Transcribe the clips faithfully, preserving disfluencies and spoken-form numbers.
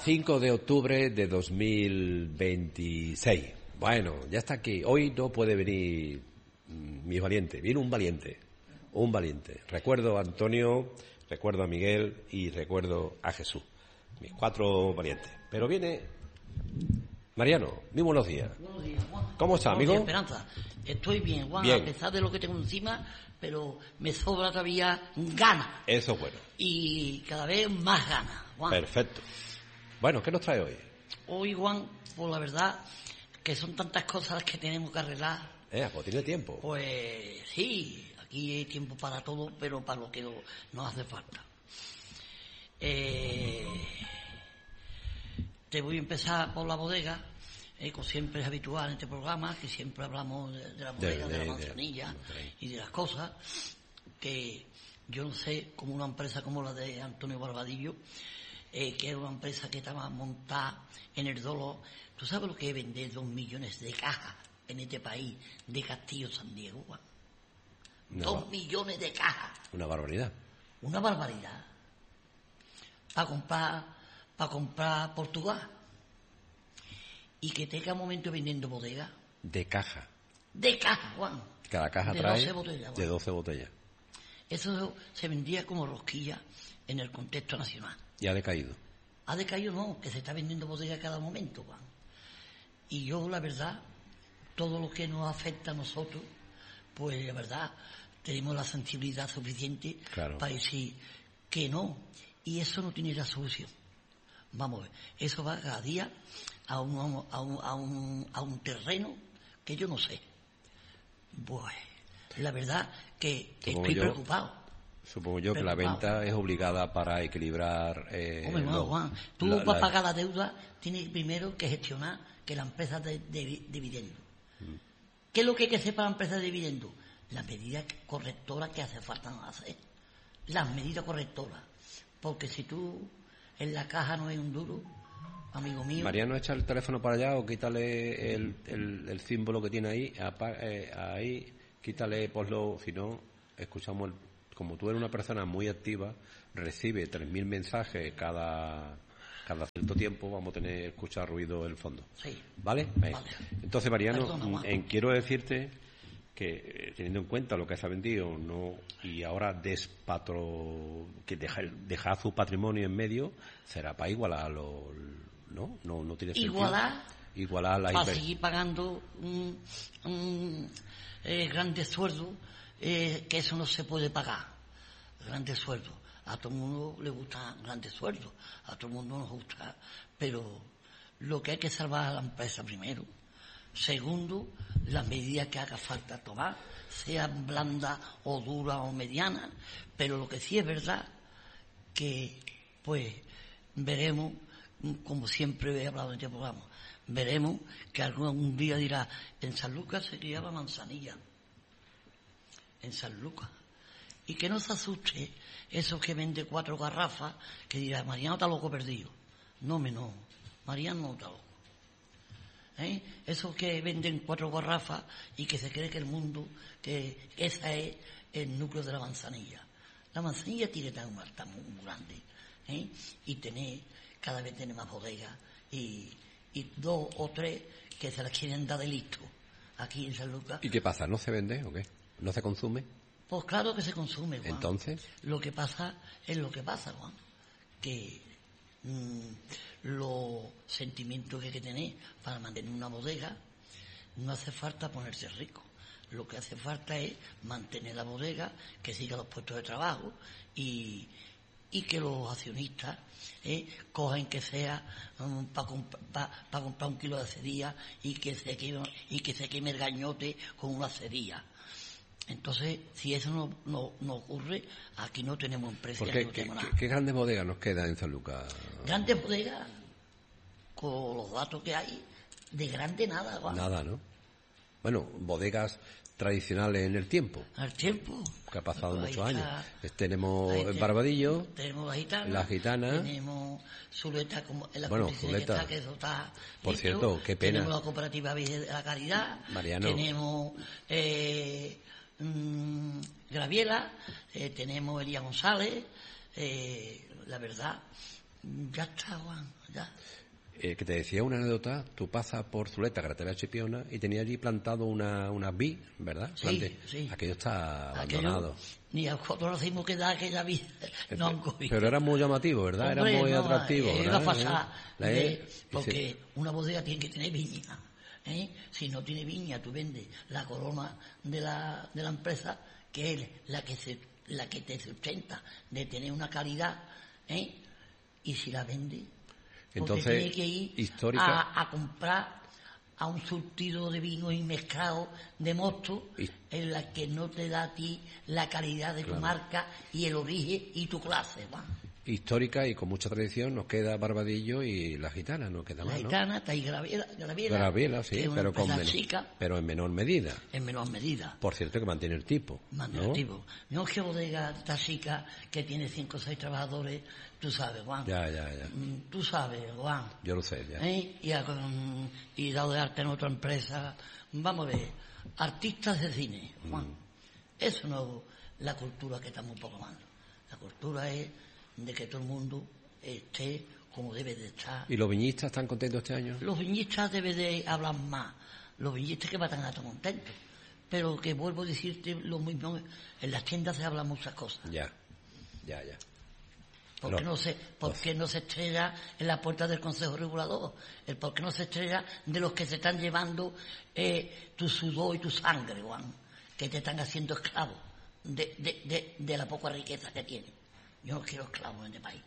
cinco de octubre de dos mil veintiséis. Bueno, ya está aquí. Hoy no puede venir mi valiente. Viene un valiente. Un valiente. Recuerdo a Antonio, recuerdo a Miguel y recuerdo a Jesús. Mis cuatro valientes. Pero viene Mariano. Muy buenos días. Buenos días, Juan. ¿Cómo está, amigo? Buenos días, Esperanza. Estoy bien, Juan, Bien. a pesar de lo que tengo encima, pero me sobra todavía ganas. Eso es bueno. Y cada vez más ganas, Juan. Perfecto. Bueno, ¿qué nos trae hoy? Hoy, Juan, pues la verdad que son tantas cosas las que tenemos que arreglar. Eh, pues tiene tiempo. Pues sí, aquí hay tiempo para todo, pero para lo que no- nos hace falta. Eh, te voy a empezar por la bodega, eh, como siempre es habitual en este programa, que siempre hablamos de, de la bodega, de, de- la de- manzanilla de- y de las cosas, que yo no sé, como una empresa como la de Antonio Barbadillo, eh, que era una empresa que estaba montada en el dolo. ¿Tú sabes lo que es vender dos millones de cajas en este país de Castillo San Diego, Juan? Una, Dos ba- millones de cajas. una barbaridad. Una barbaridad. Para comprar, para comprar Portugal. Y que tenga un momento vendiendo bodegas. De caja. De caja, Juan. Cada caja De trae doce botellas, de Juan. doce botellas. Eso se vendía como rosquilla en el contexto nacional. Y ha decaído. Ha decaído no, que se está vendiendo bodega a cada momento, Juan. Y yo, la verdad, todo lo que nos afecta a nosotros, pues la verdad, tenemos la sensibilidad suficiente Claro. para decir que no. Y eso no tiene la solución. Vamos a ver, eso va cada día a un, a un, a un, a un terreno que yo no sé. Pues, la verdad que Supongo estoy yo- preocupado. Supongo yo que la Preocupado. venta es obligada para equilibrar. Eh, Hombre, no, lo- Juan, tú la- para la- pagar la deuda tienes primero que gestionar que la empresa de, de dividendo. Mm. ¿Qué es lo que hay que hacer para la empresa de dividendo? Las medidas correctoras que hace falta hacer. Las medidas correctoras. Porque si tú en la caja no hay un duro, amigo mío, Mariano, echa el teléfono para allá o quítale el, el, el símbolo que tiene ahí. apa- eh, ahí, quítale, ponlo. Si no, escuchamos. El, como tú eres una persona muy activa, recibe tres mil mensajes cada cada cierto tiempo, vamos a tener escuchar ruido en el fondo. sí. ¿Vale? Venga. Vale. Entonces, Mariano, Perdona, Juan. en- quiero decirte que eh, teniendo en cuenta lo que se ha vendido no y ahora despatro que deja, deja su patrimonio en medio, será para igualar lo, no no no tiene sentido. Igualar igualar la para inver- seguir pagando un, un eh, grandes sueldos, eh, que eso no se puede pagar. Grandes sueldos. A todo el mundo le gustan grandes sueldos, a todo el mundo nos gusta, pero lo que hay que salvar a la empresa primero. Segundo, las medidas que haga falta tomar, sean blandas o duras o medianas, pero lo que sí es verdad que, pues, veremos, como siempre he hablado en este programa, veremos que algún día dirá, en San Lucas se criaba manzanilla, en San Lucas. Y que no se asuste esos que venden cuatro garrafas, que dirá, Mariano está loco perdido. No, me no, Mariano no está loco. ¿Eh? Esos que venden cuatro garrafas y que se cree que el mundo, que esa es el núcleo de la manzanilla. La manzanilla tiene tan, tan muy grande, ¿eh? Y tener, cada vez tiene más bodegas y, y dos o tres que se las quieren dar de listo aquí en San Lucas. ¿Y qué pasa? ¿No se vende o qué? ¿No se consume? Pues claro que se consume, Juan. Entonces, Lo que pasa es lo que pasa, Juan. Que mmm, los sentimientos que hay que tener para mantener una bodega, no hace falta ponerse rico. Lo que hace falta es mantener la bodega, que siga los puestos de trabajo y, y que los accionistas eh, cogen que sea um, para comp pa, pa comprar un kilo de cería y que se queme, y que se queme el gañote con una cería. Entonces, si eso no, no, no ocurre, aquí no tenemos empresa. ¿por ya qué, no qué, tenemos qué, nada. qué grandes bodegas nos quedan en San Lucas? Grandes bodegas, con los datos que hay, de grande nada, Juan. Nada, ¿no? Bueno, bodegas tradicionales en el tiempo, Al tiempo. que ha pasado Ahí muchos está- años. Eh, Tenemos ahí el te- Barbadillo, Tenemos la gitana. la gitana. Tenemos Zuleta, como en la Bueno, condición Zuleta. que está, que eso está Por hecho. cierto, qué pena. Tenemos la cooperativa Virgen de la Caridad. Mariano. Tenemos eh, mmm, Graviela. Eh, tenemos Elías González. Eh, la verdad Ya está, Juan, ya. Eh, que te decía una anécdota, tú pasas por Zuleta, carretera Chipiona, y tenía allí plantado una, una vid, ¿verdad? Sí, Plante. sí. Aquello está Aquello, abandonado. ni a nosotros hacemos que da aquella vida. No han cogido. Pero era muy llamativo, ¿verdad? Hombre, era muy no, atractivo, eh, ¿verdad? Era pasar La de- E- porque dice- una bodega tiene que tener viña. ¿eh? Si no tiene viña, tú vendes la corona de la, de la empresa, que es la que, se, la que te sustenta de tener una calidad, ¿eh? Y si la vende, Entonces, porque tiene que ir histórica- a, a comprar a un surtido de vino y mezclado de mosto His- en la que no te da a ti la calidad de tu Claro. marca y el origen y tu clase, Juan. histórica y con mucha tradición nos queda Barbadillo y la gitana, no queda La más, ¿no? gitana, está ahí Graviela, Graviela, Graviela, que sí, es una pero con empresa menor, chica, pero en menor medida. en menor medida, Por cierto que mantiene el tipo, más ¿no? negativo. No es que bodega está chica, que tiene cinco o seis trabajadores, tú sabes, Juan. Ya, ya, ya. Mm, Tú sabes, Juan. Yo lo sé, ya. ¿Eh? Y, a- con- y dado de arte en otra empresa. Vamos a ver, artistas de cine, Juan. Mm. Eso no es la cultura que estamos proclamando. La cultura es de que todo el mundo esté como debe de estar. ¿Y los viñistas están contentos este año? Los viñistas deben de hablar más. Los viñistas que van a estar contentos. Pero que vuelvo a decirte lo mismo, en las tiendas se hablan muchas cosas. Ya, ya, ya. ¿Por qué Lo- no se, por qué no se estrella en la puerta del Consejo Regulador? El por qué no se estrella de los que se están llevando eh, tu sudor y tu sangre, Juan, que te están haciendo esclavo de, de, de, de la poca riqueza que tienen. Yo no quiero esclavos en este país.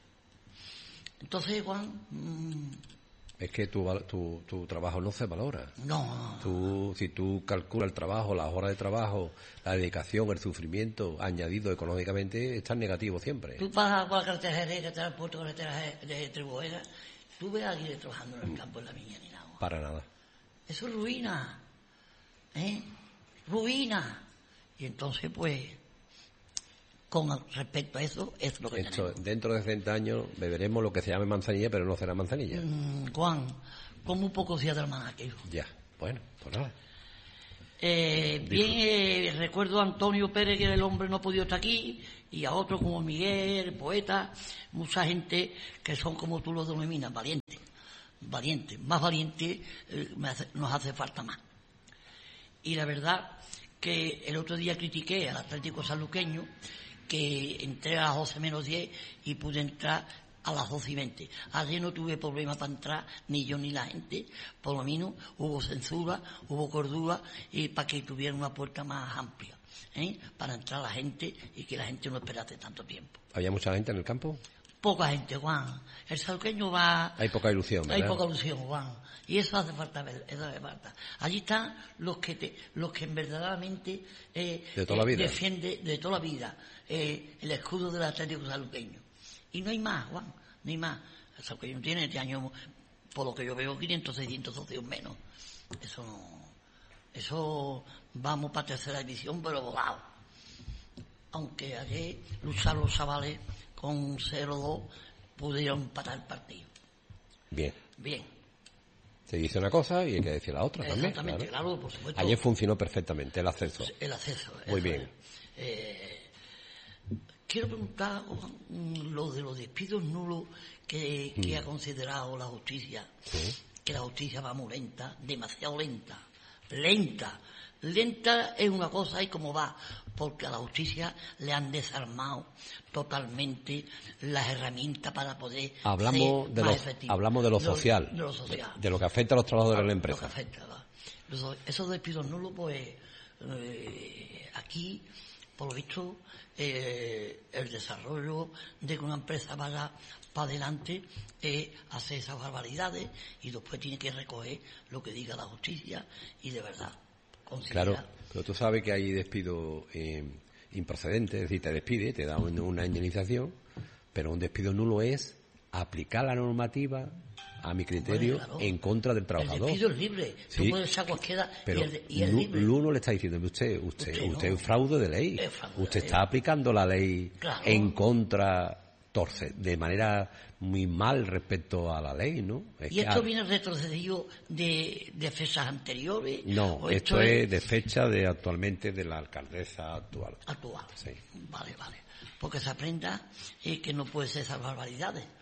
Entonces, Juan, mmm, Es que tu, val- tu, tu trabajo no se valora. no, no, no. Tú, si tú calculas el trabajo, las horas de trabajo, la dedicación, el sufrimiento añadido económicamente, está en negativo siempre. Tú vas a la carretera Jerez, que está el puerto de carretera de, de Trebujera, tú ves a alguien trabajando en el campo, en la viña, ni nada. Juan. Para nada. Eso es ruina, ¿eh? Ruina. Y entonces, pues, con respecto a eso, es lo que Esto, tenemos. dentro de sesenta años beberemos lo que se llame manzanilla, pero no será manzanilla. Mm, Juan, como un poco día del aquello. Ya, bueno, pues nada. Eh, bien, eh, recuerdo a Antonio Pérez, que el hombre no ha podido estar aquí, y a otros como Miguel, el poeta, mucha gente que son como tú lo denominas, valientes. Valientes, más valientes, eh, me hace- nos hace falta más. Y la verdad que el otro día critiqué al Atlético Sanluqueño, que entré a las doce menos diez y pude entrar a las doce y veinte. Ayer no tuve problema para entrar, ni yo ni la gente, por lo menos hubo censura, hubo cordura, y para que tuviera una puerta más amplia, ¿eh? Para entrar la gente y que la gente no esperase tanto tiempo. ¿Había mucha gente en el campo? Poca gente, Juan. El sanluqueño va... Hay poca ilusión, ¿verdad? Hay poca ilusión, Juan. Y eso hace falta ver, eso hace falta. Allí están los que te, los que verdaderamente eh, De toda la vida. defiende de toda la vida eh, el escudo del Atlético Sanluqueño. Y no hay más, Juan, no hay más. El sanluqueño tiene este año, por lo que yo veo, quinientos, seiscientos socios menos. Eso no, eso vamos para tercera división, pero volado. Aunque ayer lucharon los chavales con cero dos, pudieron empatar el partido. Bien. Bien. Se dice una cosa y hay que decir la otra también. Exactamente, claro. claro, por supuesto. Ayer funcionó perfectamente el ascenso. El acceso. Muy eso bien. es. Eh, quiero preguntar mm, lo de los despidos nulos que, que ha considerado la justicia. Sí. Que la justicia va muy lenta, demasiado lenta. Lenta. Lenta es una cosa y como va, porque a la justicia le han desarmado totalmente las herramientas para poder Hablamos ser de, más lo, efectivo. hablamos de lo social, de lo social. de lo que afecta a los trabajadores de la Lo empresa. que afecta, ¿verdad? Los- esos despidos nulos, pues, eh, aquí, por lo visto, eh, el desarrollo de que una empresa vaya para adelante es hacer esas barbaridades y después tiene que recoger lo que diga la justicia y de verdad considera... Claro, pero tú sabes que hay despido eh, improcedente, es decir, te despide, te da un- una indemnización, pero un despido nulo es aplicar la normativa, a mi criterio, Hombre, claro. en contra del El trabajador. despido es libre, Sí. tú puedes ser cualquiera Pero y el, de- y el Lu- libre. Luno le está diciendo, usted, usted, Usted usted, no. es fraude de ley. Es fraude de Usted ley. está aplicando la ley Claro. en contra, torce, de manera muy mal respecto a la ley, ¿no? Es ¿Y que esto ha- viene retrocedido de, de fechas anteriores? No, ¿O esto es de fecha de actualmente de la alcaldesa actual. actual? Sí. Vale, vale. Porque se aprenda eh, que no puede ser esas barbaridades.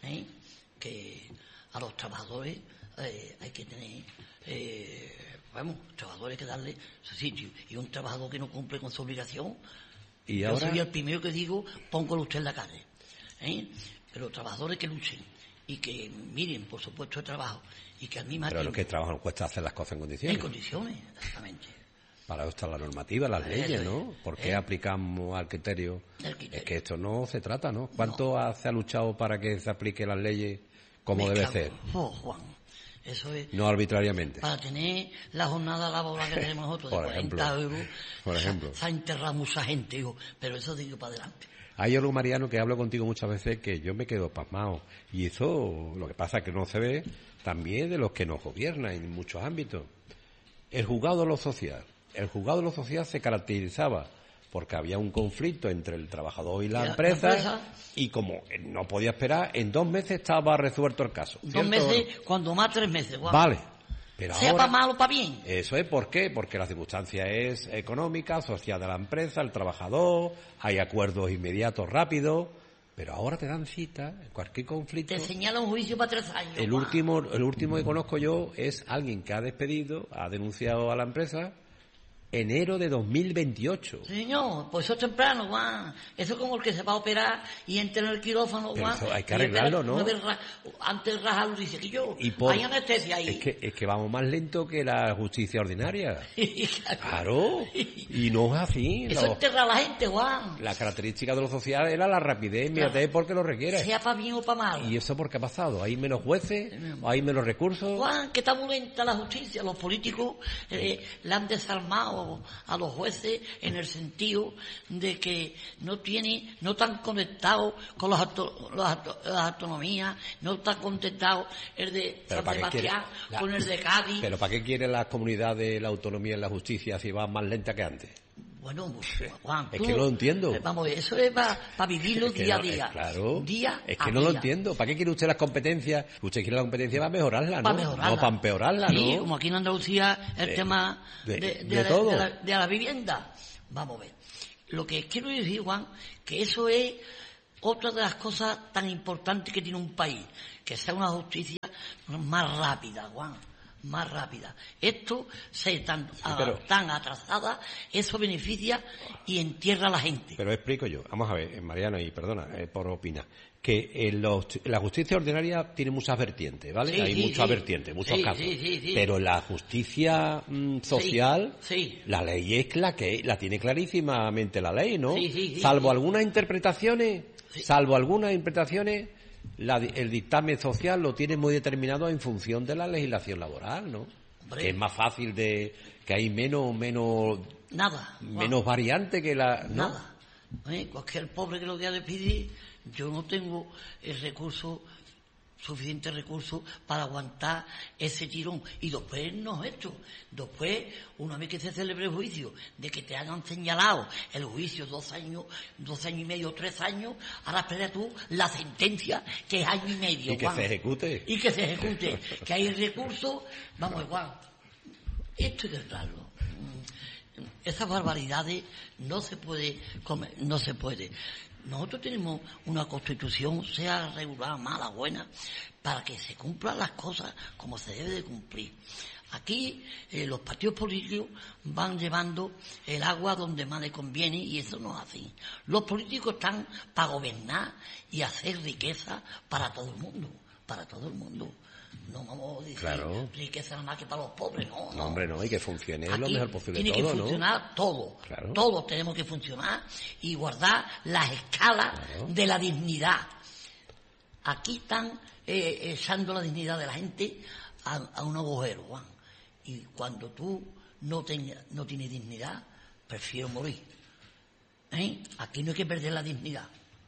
¿eh? Que a los trabajadores eh, hay que tener, eh, vamos, trabajadores hay que darle su sitio. Y un trabajador que no cumple con su obligación, ¿Y yo ahora? soy el primero que digo, póngalo usted en la calle. ¿eh? Pero trabajadores que luchen y que miren por su puesto de trabajo y que al mismo Pero tiempo... los que trabajan cuesta hacer las cosas en condiciones. En condiciones, exactamente. Para eso está la normativa, las leyes, Eso es. ¿no? ¿Por qué Eh. aplicamos al criterio? El criterio. Es que esto no se trata, ¿no? ¿Cuánto ha- se ha luchado para que se aplique las leyes como Me debe cago. ser? Oh, Juan, eso es... No arbitrariamente. Para tener la jornada laboral que tenemos nosotros de Por cuarenta ejemplo. euros, Por se- ejemplo. Se, ha enterrado mucha gente, digo, pero eso digo para adelante. Hay algo, Mariano, que hablo contigo muchas veces que yo me quedo pasmado. Y eso, lo que pasa es que no se ve también de los que nos gobiernan en muchos ámbitos. El juzgado de lo social. El juzgado de lo social se caracterizaba porque había un conflicto entre el trabajador y la, Y la empresa, empresa. y como no podía esperar, en dos meses estaba resuelto el caso. Dos ¿cierto? meses, cuando más tres meses, Juan. Vale. Pero Sea ahora, para mal o para bien. eso es, ¿por qué? Porque la circunstancia es económica, social de la empresa, el trabajador, hay acuerdos inmediatos, rápidos, pero ahora te dan cita, en cualquier conflicto. Te señala un juicio para tres años. El Juan. último, el último que conozco yo es alguien que ha despedido, ha denunciado a la empresa, enero de dos mil veintiocho. Señor, pues eso es temprano, Juan. Eso es como el que se va a operar y entra en el quirófano, Pero Juan. eso hay que y arreglarlo, espera ¿no? nueve ra- Antes de rajarlo dice que yo. Y por- Hay anestesia ahí. Es que, es que vamos más lento que la justicia ordinaria. Claro. Y no es así. Eso no. enterra a la gente, Juan. La característica de lo social era la rapidez, inmediatez, porque lo requiere. Sea para bien o para mal. ¿Y eso por qué ha pasado? ¿Hay menos jueces? ¿Hay menos recursos? Juan, que está muy lenta la justicia. Los políticos eh, le han desarmado a los jueces en el sentido de que no tiene, no están conectados con las, auto- las, auto- las autonomías, no están conectados el de Pero San ¿para qué quiere Sebastián la- con el de Cádiz. ¿Pero para qué quiere la comunidad de la autonomía en la justicia si va más lenta que antes? Bueno, pues, Juan, Es tú- que no lo entiendo. eh, Vamos, eso es para vivirlo Es que día no- a día. es claro. Día Es a que no lo día. entiendo. ¿Para qué quiere usted las competencias? Usted quiere la competencia para mejorarla, ¿no? Para mejorarla. No para empeorarla, Sí, ¿no? como aquí en Andalucía el De- tema de- de, de la, todo. de la- de la vivienda. Vamos a ver. Lo que quiero decir, Juan, que eso es otra de las cosas tan importantes que tiene un país, que sea una justicia más rápida, Juan, más rápida. Esto, se tan, pero- tan atrasada, eso beneficia y entierra a la gente. Pero explico yo. Vamos a ver, eh, Mariano, y perdona eh, por opinar, que en los- la justicia ordinaria tiene muchas vertientes, ¿vale? Sí, Hay sí, muchas sí. vertientes, muchos Sí, casos. sí, sí, sí. Pero la justicia mm, social, sí. la ley es la que la tiene clarísimamente la ley, ¿no? Sí, sí, sí, salvo sí. algunas interpretaciones, Sí. salvo algunas interpretaciones, la di- el dictamen social lo tiene muy determinado en función de la legislación laboral, ¿no? Hombre. Que es más fácil de, que hay menos, menos, Nada. Juan. menos variante que la, ¿no? Nada. ¿Eh? Cualquier pobre que lo quiera pedir, yo no tengo el recurso, suficiente recurso para aguantar ese tirón. Y después no es esto. Después, una vez que se celebre el juicio, de que te hayan señalado el juicio dos años, dos años y medio, tres años, ahora espera tú la sentencia, que es año y medio. Y que Juan. se ejecute. Y que se ejecute. Que hay recursos, vamos igual. Esto hay que arreglarlo. Mm, Esas barbaridades no se puede comer, no se puede. Nosotros tenemos una constitución, sea regular, mala, buena, para que se cumplan las cosas como se debe de cumplir. Aquí eh, los partidos políticos van llevando el agua donde más les conviene y eso no es así. Los políticos están para gobernar y hacer riqueza para todo el mundo, para todo el mundo. No vamos a decir Claro. riqueza nada más que para los pobres, no. No, hombre, no, y que funcione lo Aquí mejor posible tiene todo, que ¿no? funcionar todo. Claro. Todos tenemos que funcionar y guardar las escalas Claro. de la dignidad. Aquí están eh, echando la dignidad de la gente a, a un agujero, Juan. Y cuando tú no, tenga, no tienes dignidad, prefiero morir. ¿Eh? Aquí no hay que perder la dignidad.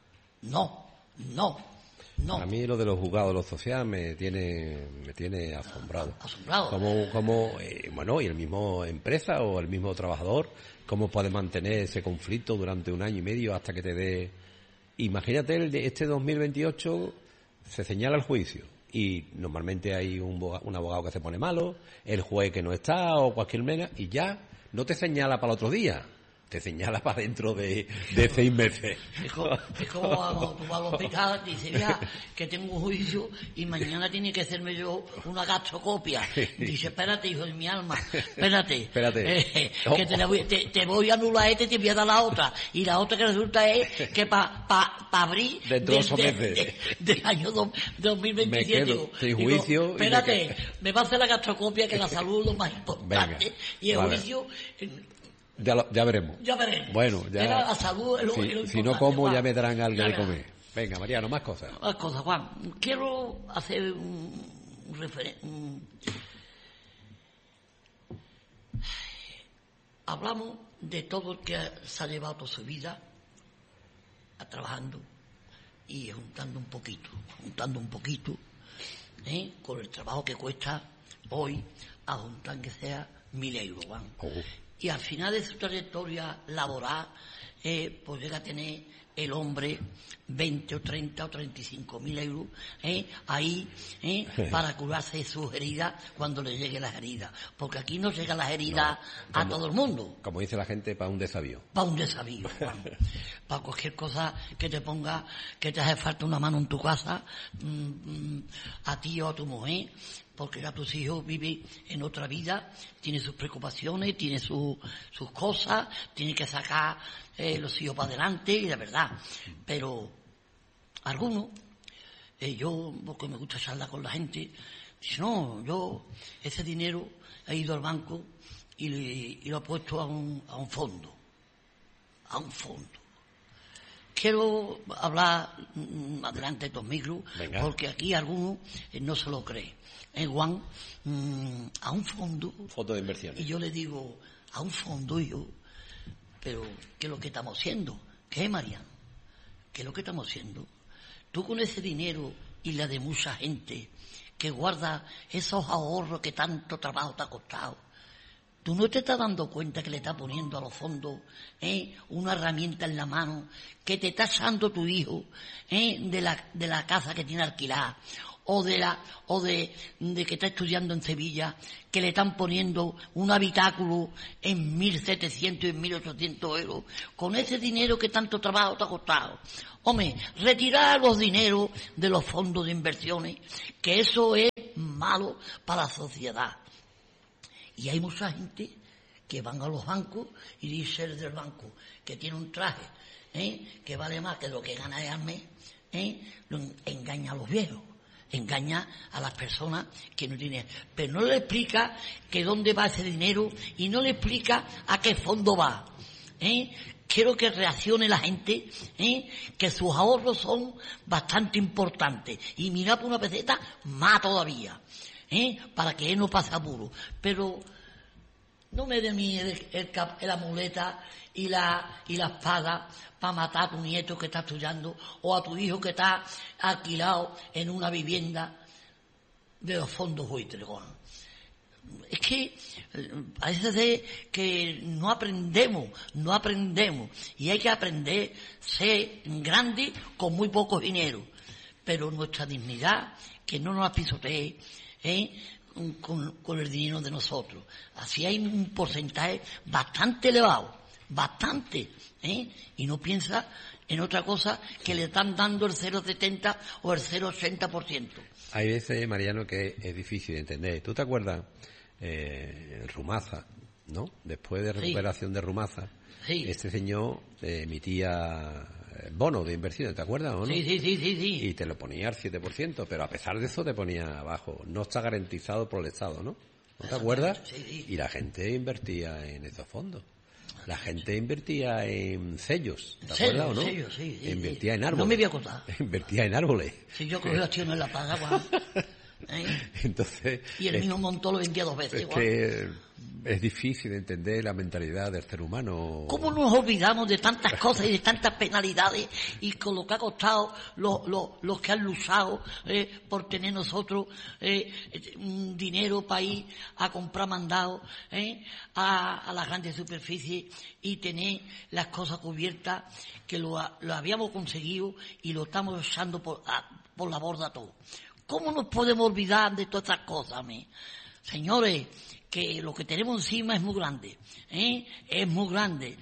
No, no, no. A mí lo de los juzgados de lo social me tiene me tiene asombrado. Asombrado. Como, como eh, bueno, y el mismo empresa o el mismo trabajador, cómo puede mantener ese conflicto durante un año y medio hasta que te dé... Imagínate, el de este dos mil veintiocho se señala el juicio y normalmente hay un, boga- un abogado que se pone malo, el juez que no está o cualquier mena y ya no te señala para el otro día. te señala para dentro de, de seis meses. Es como, es como cuando tú vas al hospital y dices, mira, que tengo un juicio y mañana tiene que hacerme yo una gastrocopia. Dice, espérate, hijo de mi alma, espérate. Espérate. Eh, que te, la voy, te, te voy a anular este y te voy a dar la otra. Y la otra que resulta es que para pa, pa abrir dentro de ocho meses de, de, de año dos mil veintisiete. Me quedo sin juicio. Digo, espérate, me, me va a hacer la gastrocopia, que la salud es lo más importante. Venga, y el vale. juicio... Ya, lo, ya veremos. Ya veremos. Bueno, ya. Era la salud, es lo, si, es lo si no como, Juan. ya me darán algo Venga. de comer. Venga, Mariano, más cosas. Más cosas, Juan. Quiero hacer un, un referente. Hablamos de todo el que se ha llevado toda su vida a trabajando y juntando un poquito, juntando un poquito, ¿eh? Con el trabajo que cuesta hoy a juntar que sea mil euros, Juan. Oh. Y al final de su trayectoria laboral, eh, pues llega a tener el hombre veinte o treinta o treinta y cinco mil euros eh, ahí eh, para curarse sus heridas cuando le lleguen las heridas. Porque aquí no llegan las heridas no, a como, todo el mundo. Como dice la gente, para un desavío. Para un desavío, Juan. Para cualquier cosa que te ponga, que te hace falta una mano en tu casa, mmm, a ti o a tu mujer, porque ya tus hijos viven en otra vida, tienen sus preocupaciones, tienen su, sus cosas, tienen que sacar eh, los hijos para adelante, y de verdad. Pero algunos, eh, yo, porque me gusta charlar con la gente, dicen, no, yo ese dinero he ido al banco y, le, y lo he puesto a un, a un fondo, a un fondo. Quiero hablar mmm, adelante de estos micros, Venga. Porque aquí algunos eh, no se lo creen. En Juan, mmm, a un fondo. Fondo de inversiones. Y yo le digo, a un fondo, y yo, pero ¿qué es lo que estamos haciendo? ¿Qué, Mariano? ¿Qué es lo que estamos haciendo? Tú con ese dinero y la de mucha gente que guarda esos ahorros que tanto trabajo te ha costado, ¿tú no te estás dando cuenta que le estás poniendo a los fondos eh, una herramienta en la mano que te está echando tu hijo eh, de la de la casa que tiene alquilada o de la o de, de que está estudiando en Sevilla, que le están poniendo un habitáculo en mil setecientos y en mil ochocientos euros con ese dinero que tanto trabajo te ha costado? Hombre, retirar los dineros de los fondos de inversiones, que eso es malo para la sociedad. Y hay mucha gente que van a los bancos y dice el del banco que tiene un traje ¿eh? que vale más que lo que gana al mes, ¿eh? lo engaña a los viejos, engaña a las personas que no tienen, pero no le explica que dónde va ese dinero y no le explica a qué fondo va. ¿eh? Quiero que reaccione la gente, ¿eh? que sus ahorros son bastante importantes, y mira por una peseta más todavía. ¿Eh? Para que él no pase apuro. Pero no me dé mi el, el, el, la muleta y la y la espada para matar a tu nieto que está estudiando o a tu hijo que está alquilado en una vivienda de los fondos buitres, Juan. Es que parece ser que no aprendemos, no aprendemos, y hay que aprender a ser grande con muy poco dinero, pero nuestra dignidad, que no nos la pisotee, ¿Eh? Con, con el dinero de nosotros. Así hay un porcentaje bastante elevado, bastante, ¿eh? Y no piensa en otra cosa que le están dando el cero coma setenta o el cero coma ochenta por ciento. Hay veces, Mariano, que es difícil de entender. ¿Tú te acuerdas eh, Rumaza, no? Después de recuperación sí. de Rumaza, sí. este señor eh, emitía bono de inversión, ¿te acuerdas o no? Sí, sí, sí, sí, sí. Y te lo ponía al siete por ciento, pero a pesar de eso te ponía abajo. No está garantizado por el Estado, ¿no? ¿No te acuerdas? Sí, sí. Y la gente invertía en esos fondos. La gente invertía en sellos, ¿te sellos, acuerdas o no? Sellos, sí, sí, invertía sí. en árboles. No me voy a acordar. Invertía en árboles. Si yo creo que tío no en la paga, Juan. ¿Eh? Entonces, y el mismo montón lo vendía dos veces. Es igual. que es difícil entender la mentalidad del ser humano. ¿Cómo nos olvidamos de tantas cosas y de tantas penalidades y con lo que ha costado los, los, los que han luchado eh, por tener nosotros eh, un dinero para ir a comprar mandados eh, a, a las grandes superficies y tener las cosas cubiertas, que lo, lo habíamos conseguido y lo estamos echando por, a, por la borda todo? ¿Cómo nos podemos olvidar de todas estas cosas, me? Señores, que lo que tenemos encima es muy grande, ¿eh? Es muy grande.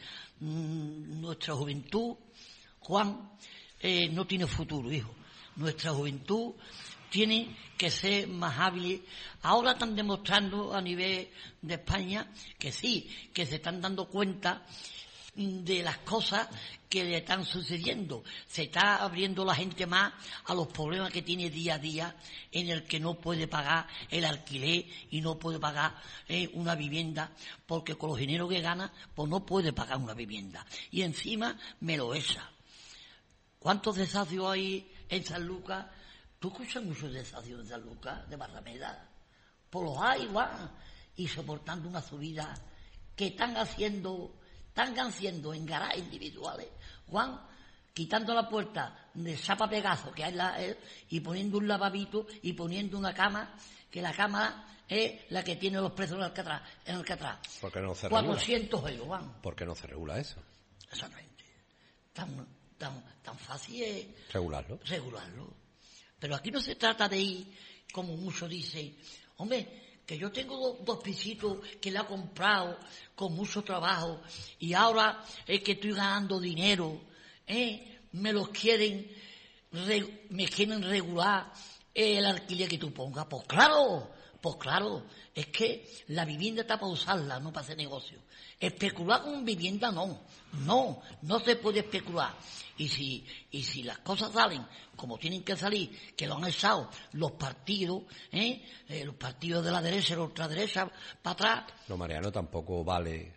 mmm, nuestra juventud, Juan, eh, no tiene futuro, hijo. Nuestra juventud tiene que ser más hábiles. Ahora están demostrando a nivel de España que sí, que se están dando cuenta de las cosas que le están sucediendo. Se está abriendo la gente más a los problemas que tiene día a día, en el que no puede pagar el alquiler y no puede pagar eh, una vivienda, porque con los dineros que gana, pues no puede pagar una vivienda. Y encima me lo echa. ¿Cuántos desahucios hay en San Lucas? ¿Tú escuchas muchos desahucios en San Lucas, de Barrameda? Pues los hay, Juan, y soportando una subida que están haciendo... Están haciendo en garajes individuales, Juan, quitando la puerta de chapa pegazo que hay la, eh, y poniendo un lavabito y poniendo una cama, que la cama es la que tiene los presos en Alcatraz. En Alcatraz. ¿Por qué no se cuatrocientos euros, Juan. ¿Por qué no se regula eso? Exactamente. Tan, tan, tan fácil es regularlo. regularlo. Pero aquí no se trata de ir, como muchos dicen, hombre, que yo tengo dos, dos pisitos que le he comprado con mucho trabajo y ahora es que estoy ganando dinero, ¿eh? me los quieren, re, me quieren regular el alquiler que tú pongas. Pues claro, pues claro, es que la vivienda está para usarla, no para hacer negocio. Especular con vivienda no, no, no se puede especular. Y si, y si las cosas salen como tienen que salir, que lo han echado los partidos, ¿eh? Eh, los partidos de la derecha y la ultraderecha para atrás. No, Mariano, tampoco vale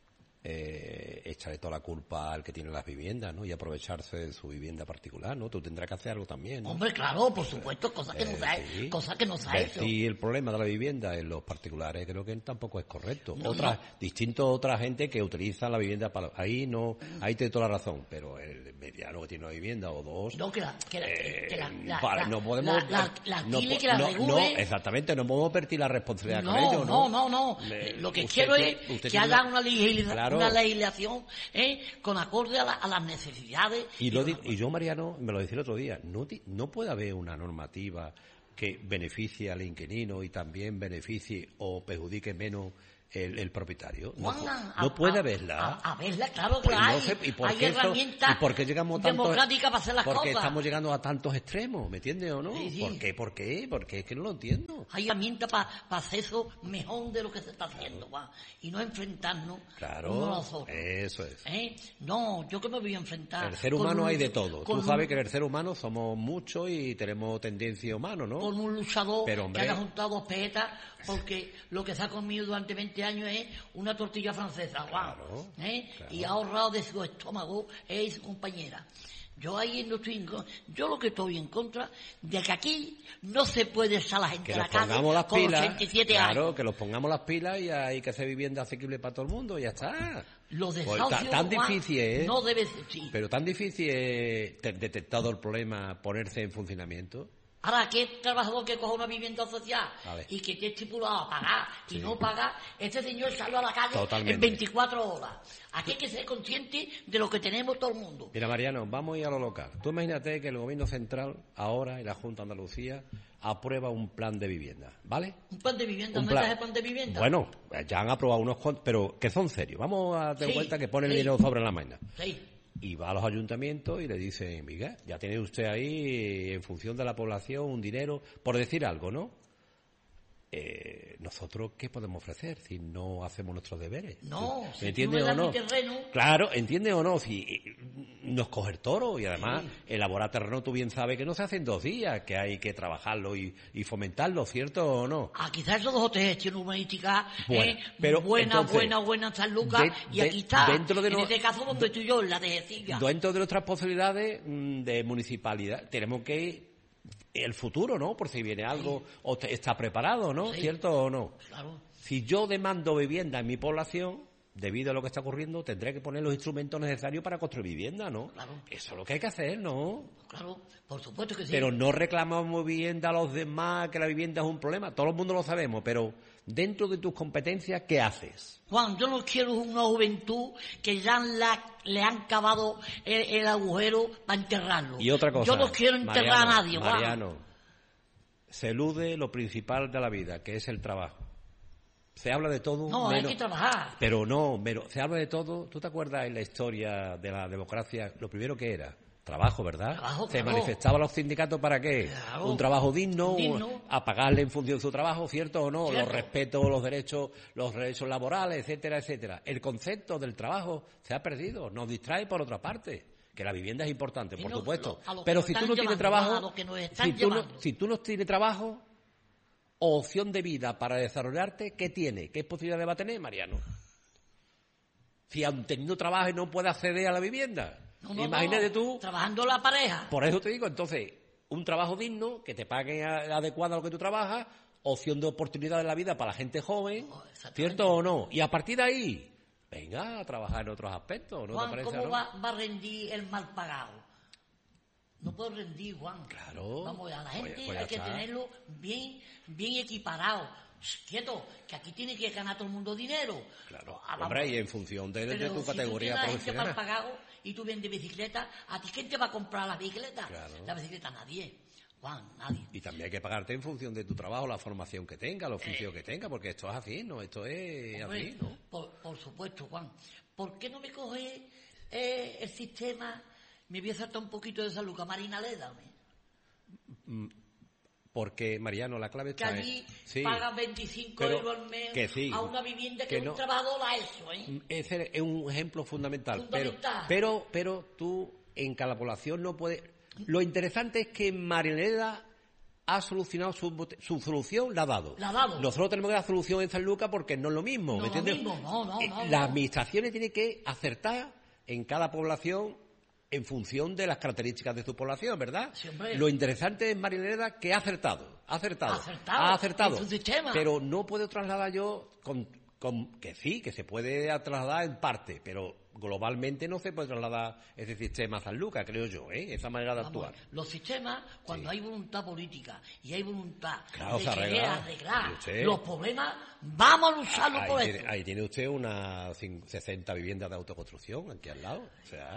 eh, echarle toda la culpa al que tiene las viviendas, ¿no? Y aprovecharse de su vivienda particular, ¿no? Tú tendrás que hacer algo también, ¿no? Hombre, claro, por supuesto, cosas que eh, no se ha sí. cosas que no se ha hecho. Sí, el problema de la vivienda en los particulares creo que tampoco es correcto. No, otra, no. Distinto a otra gente que utiliza la vivienda para... Ahí no, ahí te doy toda la razón, pero el mediano que tiene una vivienda o dos... No, que la... Que la, eh, que la, la, para, la no podemos... La, la, la no, que la no, regule. no, exactamente, no podemos vertir la responsabilidad no, con ellos, ¿no? No, no, no, Le, Lo que usted, quiero es usted que haya una, legisla, claro. una legislación ¿eh? con acorde a, la, a las necesidades. Y, lo di, y yo, Mariano, me lo decía el otro día, no, no puede haber una normativa que beneficie al inquilino y también beneficie o perjudique menos el, el propietario. No, Juan, no a, puede a, haberla. A, a verla, claro que pues hay. No sé, ¿y por hay qué herramientas ¿Y por qué llegamos tanto, democráticas para hacer las porque cosas. Porque estamos llegando a tantos extremos, ¿me entiendes o no? Sí, sí. ¿Por qué? ¿Por qué? Porque es que no lo entiendo. Hay herramientas para pa hacer eso mejor de lo que se está haciendo, Juan. Y no enfrentarnos claro, unos a los otros. Eso es. ¿Eh? No, yo que me voy a enfrentar. El ser humano un, hay de todo. Tú un, sabes que en el ser humano somos muchos y tenemos tendencia humana, ¿no? Con un luchador Pero, hombre, que haya juntado dos pesetas, porque lo que se ha comido durante veinte años es una tortilla francesa, Juan. Claro, ¿eh? claro. Y ha ahorrado de su estómago él y su compañera. Yo ahí no estoy en contra. Yo lo que estoy en contra de que aquí no se puede echar la gente que a la nos calle pongamos las con pilas, ochenta y siete claro, años. que los pongamos las pilas y hay que hacer vivienda asequible para todo el mundo y ya está. Los Pues, desahucios, tan Juan, difícil es, no debe ser, sí. pero tan difícil es detectado el problema, ponerse en funcionamiento. Ahora, ¿qué trabajador que coja una vivienda social y que esté estipulado a pagar y sí. no paga, este señor salió a la calle Totalmente. en veinticuatro horas? Aquí hay que ser consciente de lo que tenemos todo el mundo. Mira, Mariano, vamos a ir a lo local. Tú imagínate que el Gobierno Central, ahora, y la Junta de Andalucía, aprueba un plan de vivienda, ¿vale? ¿Un plan de vivienda? Un ¿No plan. es el plan de vivienda? Bueno, ya han aprobado unos cuantos, pero que son serios. Vamos a tener Sí, cuenta que ponen sí. el dinero sobre la mesa. Sí. Y va a los ayuntamientos y le dicen, Miguel, ya tiene usted ahí, en función de la población, un dinero, por decir algo, ¿no? Eh, ¿Nosotros qué podemos ofrecer si no hacemos nuestros deberes? No, ¿Me si entiendes tú me o das no? mi terreno... Claro, ¿entiendes o no? Si eh, nos coge el toro y además Sí. elaborar terreno, tú bien sabes que no se hace en dos días, que hay que trabajarlo y, y fomentarlo, ¿cierto o no? Ah, quizás esos dos o tres gestiones urbanísticas Bueno, eh, pero buena, entonces, buena, buena en San Lucas, de- y de- aquí está, dentro de en no- este caso donde estoy yo, en la de Jecilla. Dentro de nuestras posibilidades mm, de municipalidad, tenemos que ir el futuro, ¿no? Por si viene algo o te- está preparado, ¿no? Sí. ¿Cierto o no? Claro. Si yo demando vivienda en mi población, debido a lo que está ocurriendo, tendré que poner los instrumentos necesarios para construir vivienda, ¿no? Claro. Eso es lo que hay que hacer, ¿no? Claro, por supuesto que sí. Pero no reclamamos vivienda a los demás, que la vivienda es un problema. Todo el mundo lo sabemos, pero dentro de tus competencias, ¿qué haces? Juan, yo no quiero una juventud que ya la- le han cavado el, el agujero para enterrarlo. Y otra cosa. Yo no quiero enterrar Mariano, a nadie, Juan. Mariano, se elude lo principal de la vida, que es el trabajo. Se habla de todo. No, menos, hay que trabajar. Pero no, pero se habla de todo. ¿Tú te acuerdas en la historia de la democracia lo primero que era? Trabajo, ¿verdad? Trabajo, Se claro. manifestaban los sindicatos para qué? Claro. Un trabajo digno, Digno. a pagarle en función de su trabajo, ¿cierto o no? Cierto. Los respetos, los derechos, los derechos laborales, etcétera, etcétera. El concepto del trabajo se ha perdido, nos distrae por otra parte. Que la vivienda es importante, Y por no, supuesto. lo- a lo que Pero nos si tú están no tienes llevando, trabajo, a lo que nos están si tú no, llevando. si tú no tienes trabajo o opción de vida para desarrollarte, ¿qué tiene? ¿Qué posibilidades va a tener, Mariano? Si aun teniendo trabajo no puede acceder a la vivienda. No, no, Imagínate no, tú. trabajando la pareja. Por eso te digo, entonces, un trabajo digno, que te paguen a- adecuado a lo que tú trabajas, opción de oportunidad en la vida para la gente joven, Oh, exactamente. ¿cierto o no? Y a partir de ahí, venga a trabajar en otros aspectos, ¿no Juan, te parece? ¿cómo no? va, va a rendir el mal pagado? No puede rendir, Juan. Claro. Vamos, a la Pues- gente pues ya hay que está. tenerlo bien, bien equiparado. Shh, quieto, que aquí tiene que ganar todo el mundo dinero. Claro, Ah, vamos. hombre, y en función de, de Pero tu si categoría tú tienes a gente mal profesional. pagado y tú vendes bicicleta, ¿a ti quién te va a comprar las bicicletas? Claro. La bicicleta nadie. Juan, nadie. Y también hay que pagarte en función de tu trabajo, la formación que tenga, el oficio que tenga, porque esto es así, ¿no? Esto es Hombre, así, ¿no? por, por supuesto, Juan. ¿Por qué no me coge eh, el sistema? Me voy a saltar un poquito de esa luca. Marina Leda, hombre. Porque, Mariano, la clave Que está allí en... Sí, pagan veinticinco pero euros al mes que sí, a una vivienda que, que no. un trabajador a eso, ¿eh? ese es un ejemplo fundamental. Fundamental. Pero, pero, pero tú, en cada población no puedes... Lo interesante es que Marineda ha solucionado su, su solución, la ha dado. La ha dado. Nosotros tenemos que dar solución en San Lucas porque no es lo mismo, No ¿me es lo entiendes? mismo, no, no, Eh, no, Las no. administraciones tienen que acertar en cada población en función de las características de su población, ¿verdad? Sí, hombre. Lo interesante es Marineda que ha acertado, ha acertado, Acertado, ha acertado, en su sistema. pero no puedo trasladar yo con, con que sí, que se puede trasladar en parte, pero globalmente no se puede trasladar ese sistema a San Lucas, creo yo, ¿eh? Esa manera de Vamos, actuar. los sistemas, cuando Sí. hay voluntad política y hay voluntad Claro, de se querer arregla. arreglar Y usted- los problemas, vamos a lucharlo por Ahí eso. tiene, ahí tiene usted unas cin- sesenta viviendas de autoconstrucción aquí al lado, o sea...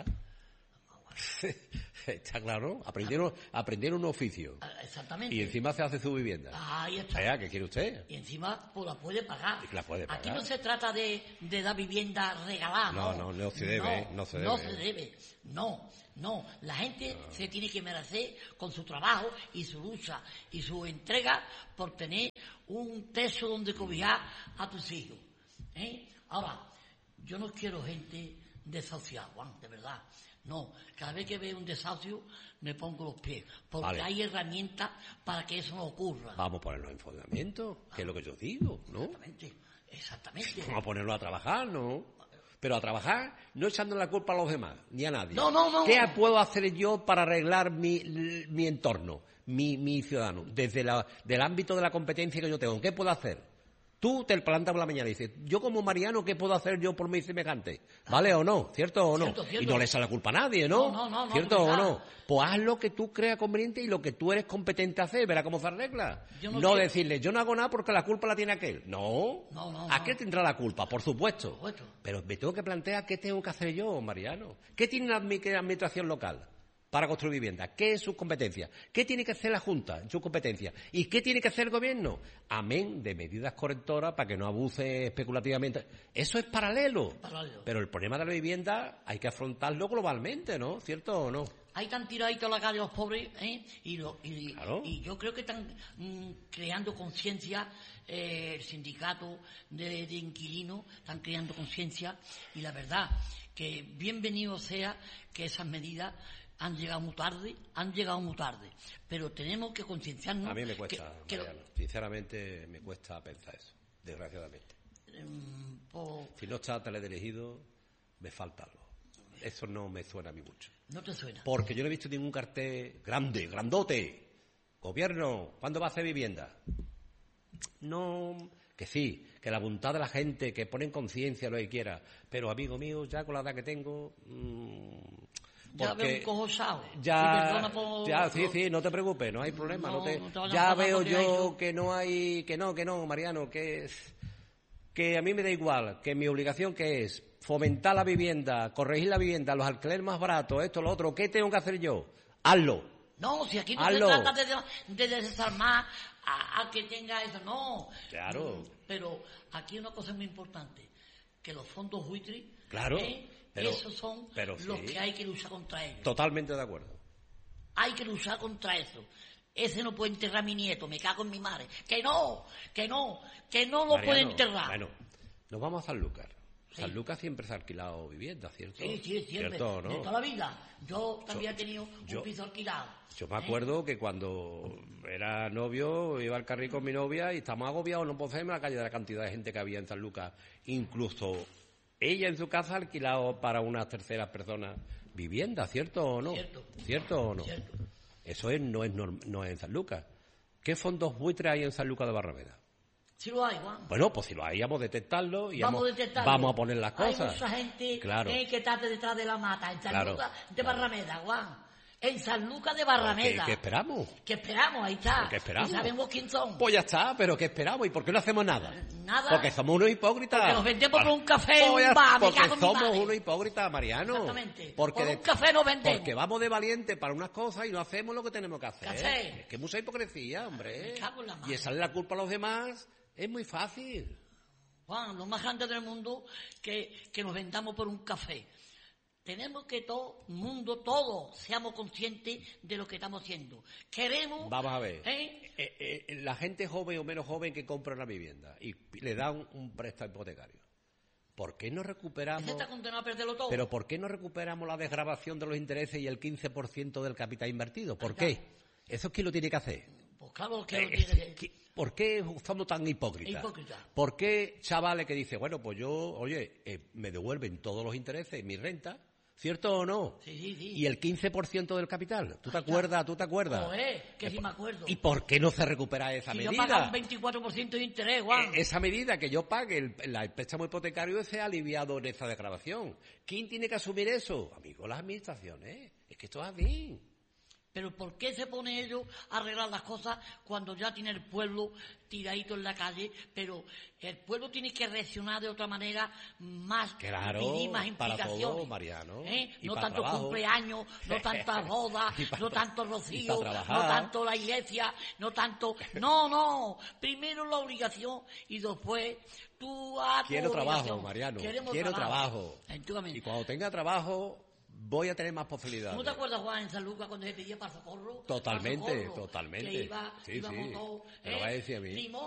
Está claro, aprendieron, aprendieron un oficio Ah, Exactamente. y encima se hace su vivienda. Ahí está. Vea, ¿qué quiere usted? Y encima pues, la puede pagar. Y la puede Aquí pagar. no se trata de, de dar vivienda regalada, No, no. no, no se debe, no se No debe. se debe. No, no. La gente se tiene que merecer con su trabajo y su lucha y su entrega por tener un techo donde cobijar a tus hijos. ¿eh? Ahora, yo no quiero gente desahuciada, Juan, de verdad. No, cada vez que veo un desahucio me pongo los pies, porque Vale. hay herramientas para que eso no ocurra. Vamos a ponerlo en fundamento, que es lo que yo digo, ¿no? Exactamente, exactamente. Vamos a ponerlo a trabajar, ¿no? Pero a trabajar no echando la culpa a los demás, ni a nadie. No, no, no. ¿Qué puedo hacer yo para arreglar mi, mi entorno, mi, mi ciudadano? Desde la, del ámbito de la competencia que yo tengo, ¿qué puedo hacer? Tú te plantas por la mañana y dices, yo como Mariano, ¿qué puedo hacer yo por mi semejante? ¿Vale o no? ¿Cierto o no? Cierto, cierto. Y no le echa la culpa a nadie, ¿no? No, no, no, no, ¿Cierto o verdad. no? Pues haz lo que tú creas conveniente y lo que tú eres competente a hacer, verá cómo se arregla. Yo no no quiero- decirle, yo no hago nada porque la culpa la tiene aquel. No. No, no, Aquel no. tendrá la culpa, por supuesto. Por supuesto. Pero me tengo que plantear qué tengo que hacer yo, Mariano. ¿Qué tiene la admi- administración local para construir viviendas? ¿Qué es su competencia? ¿Qué tiene que hacer la Junta en su competencia? ¿Y qué tiene que hacer el gobierno? Amén de medidas correctoras para que no abuse especulativamente. Eso es paralelo. Paralelo. Pero el problema de la vivienda hay que afrontarlo globalmente, ¿no? ¿Cierto o no? Ahí están tiraditos la calle los pobres, ¿eh? Y, lo, y, Claro. y yo creo que están mm, creando conciencia, eh, el sindicato de, de inquilinos están creando conciencia y la verdad que bienvenido sea que esas medidas han llegado muy tarde, han llegado muy tarde, pero tenemos que concienciarnos. A mí me cuesta, que, que lo- Mariano. Sinceramente me cuesta pensar eso, desgraciadamente. mm, por- Si no está teleelegido, me falta algo. Eso no me suena a mí mucho. no te suena. Porque yo no he visto ningún cartel grande, grandote. Gobierno, ¿cuándo va a hacer vivienda? No, que sí, que la voluntad de la gente, que pone en conciencia lo que quiera. Pero, amigo mío, ya con la edad que tengo... mmm, Ya porque veo un cojo sao. Y Ya, perdona por- ya, sí, por- sí, no te preocupes, no hay problema. No, No, te, no te vayas a ya enfadar veo porque yo hay eso. que no hay, que no, que no, Mariano, que es, que a mí me da igual, que mi obligación que es fomentar la vivienda, corregir la vivienda, los alquileres más baratos, esto, lo otro, ¿qué tengo que hacer yo? Hazlo. No, si aquí no Hazlo. se trata de, de desarmar a, a que tenga eso, no. Claro. Pero aquí hay una cosa muy importante, que los fondos buitres, Claro, ¿eh? pero- esos son pero los sí. que hay que luchar contra ellos. Totalmente de acuerdo. Hay que luchar contra eso. Ese no puede enterrar a mi nieto, me cago en mi madre. Que no, que no, que no lo puede Mariano, enterrar. Bueno, nos vamos a Sanlúcar. Sí. Sanlúcar siempre se ha alquilado vivienda, ¿cierto? Sí, sí, siempre, ¿Cierto, no? de toda la vida. Yo también Yo- he tenido yo- un piso alquilado. Yo me ¿eh? acuerdo que cuando era novio, iba al carril con mi novia y estábamos agobiados, no podemos irme a la calle de la cantidad de gente que había en San Lucas. Incluso ella en su casa ha alquilado para unas terceras personas vivienda, ¿cierto o no? Cierto. ¿Cierto o no? Cierto. Eso es, no, es norm- no es en San Lucas. ¿Qué fondos buitres hay en San Lucas de Barrameda? Sí lo hay, Juan. Bueno, pues si lo hay, vamos a detectarlo y Vamos vamos, a detectarlo. vamos a poner las cosas. Hay mucha gente Claro. eh, que está detrás de la mata, en San Claro, Lucas de claro. Barrameda, Juan. En San Lucas de ¿Qué, Barrameda. qué esperamos? ¿Qué esperamos? Ahí está. ¿Qué esperamos? Y sabemos quién son. Pues ya está, pero ¿qué esperamos? ¿Y por qué no hacemos nada? Nada. Porque somos unos hipócritas. Porque nos vendemos por un café en Pues ya- un bar, me Porque cago en mi somos madre. unos hipócritas, Mariano. Exactamente. Porque Por de- un café nos vendemos. Porque vamos de valiente para unas cosas y no hacemos lo que tenemos que hacer. ¿Qué hacer? Es que es mucha hipocresía, hombre. Me cago en la madre. Y echarle la culpa a los demás es muy fácil. Juan, lo más grande del mundo que, que nos vendamos por un café. Tenemos que todo el mundo, todos, seamos conscientes de lo que estamos haciendo. Queremos... Vamos a ver. ¿eh? Eh, eh, la gente joven o menos joven que compra una vivienda y le dan un préstamo hipotecario. ¿Por qué no recuperamos? Ese está condenado a perderlo todo. Pero ¿por qué no recuperamos la desgravación de los intereses y el quince por ciento del capital invertido? ¿Por Ahí qué? está. ¿Eso quién lo tiene que hacer? Pues claro que lo Eh, tiene que... ¿qué- ¿Por qué somos tan hipócritas? Hipócritas. ¿Por qué chavales que dicen, bueno, pues yo, oye, eh, me devuelven todos los intereses, mi renta, ¿cierto o no? Sí, sí, sí. Y el quince por ciento del capital. ¿Tú te Ahí está. acuerdas? ¿Tú te acuerdas? Joder, que sí me acuerdo. ¿Y por qué no se recupera esa Si yo medida? pagaba un veinticuatro por ciento de interés, Juan. Eh, esa medida que yo pague el, la- el préstamo hipotecario sea aliviado en esa desgravación. ¿Quién tiene que asumir eso? Amigo, las administraciones. Es que esto es así. Pero ¿por qué se pone ellos a arreglar las cosas cuando ya tiene el pueblo tiradito en la calle? Pero el pueblo tiene que reaccionar de otra manera, más Claro, pedir más para implicaciones. todo, Mariano. ¿eh? Y No para tanto trabajo. cumpleaños, no tantas bodas, Y para no tra- tanto y rocío, para no trabajar. tanto la iglesia, no tanto... No, no. Primero la obligación y después tú a tu Quiero trabajo, obligación. Mariano. Queremos Quiero trabajo. Efectivamente. Y cuando tenga trabajo, voy a tener más posibilidades. ¿No te acuerdas, Juan, en San Lucas cuando se pedía para socorro? Totalmente, Para socorro, totalmente. Que iba, Sí, íbamos sí. todos, Me lo ¿eh? va a decir a mí. Limosna,